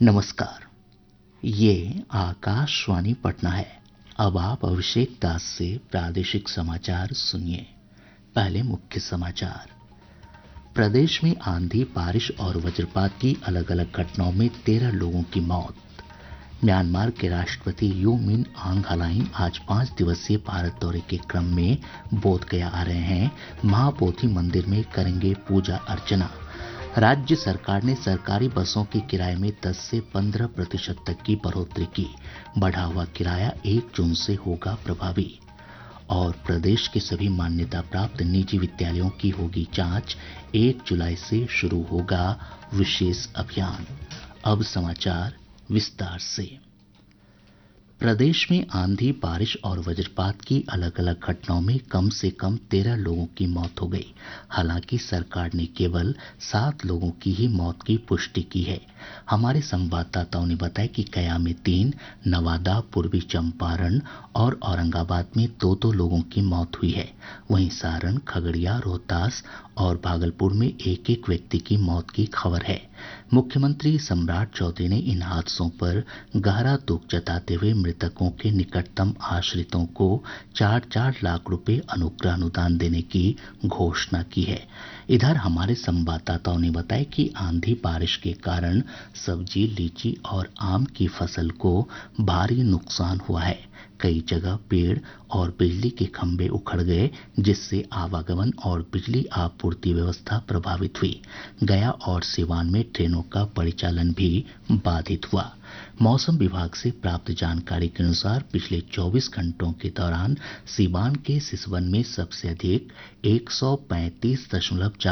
नमस्कार। ये आकाशवाणी पटना है। अब आप अभिषेक दास से प्रादेशिक समाचार सुनिए। पहले मुख्य समाचार। प्रदेश में आंधी, बारिश और वज्रपात की अलग-अलग घटनाओं में 13 लोगों की मौत। म्यांमार के राष्ट्रपति यू मिन आंग हलाइन आज 5 दिवसीय भारत दौरे के क्रम में बोधगया आ रहे हैं। महाबोधि मंदिर में करेंगे पूजा अर्चना। राज्य सरकार ने सरकारी बसों के किराए में 10 से 15% तक की बढ़ोतरी की। बढ़ा हुआ किराया 1 जून से होगा प्रभावी। और प्रदेश के सभी मान्यता प्राप्त निजी विद्यालयों की होगी जांच। 1 जुलाई से शुरू होगा विशेष अभियान। अब समाचार विस्तार से। प्रदेश में आंधी, बारिश और वज्रपात की अलग-अलग घटनाओं में कम से कम 13 लोगों की मौत हो गई। हालांकि सरकार ने केवल 7 लोगों की ही मौत की पुष्टि की है। हमारे संवाददाताओं ने बताया कि गया में 3, नवादा, पूर्वी चंपारण और औरंगाबाद में 2-2 लोगों की मौत हुई है। वहीं सारण, खगड़िया, रोहतास और भागलपुर में 1-1 व्यक्ति की मौत की खबर है। मुख्यमंत्री सम्राट चौधरी ने इन हादसों पर गहरा दुख जताते हुए मृतकों के निकटतम आश्रितों को 4-4 लाख रुपए अनुग्रह अनुदान देने की घोषणा की है। इधर हमारे संवाददाताओं ने बताया कि आंधी बारिश के कारण सब्जी, लीची और आम की फसल को भारी नुकसान हुआ है। कई जगह पेड़ और बिजली के खंभे उखड़ गए, जिससे आवागमन और बिजली आपूर्ति व्यवस्था प्रभावित हुई। गया और सिवान में ट्रेनों का परिचालन भी बाधित हुआ। मौसम विभाग से प्राप्त जानकारी के अनुसार पिछले 24 घंटों के दौरान सिवान के सिसवन में सबसे अधिक 135.4